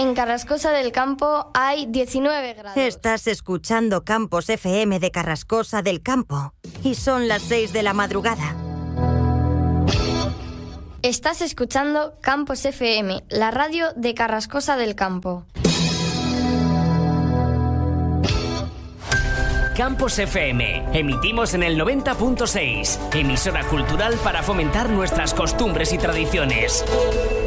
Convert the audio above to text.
En Carrascosa del Campo hay 19 grados. Estás escuchando Campos FM de Carrascosa del Campo. Y son las 6 de la madrugada. Estás escuchando Campos FM, la radio de Carrascosa del Campo. Campos FM. Emitimos en el 90.6. Emisora cultural para fomentar nuestras costumbres y tradiciones.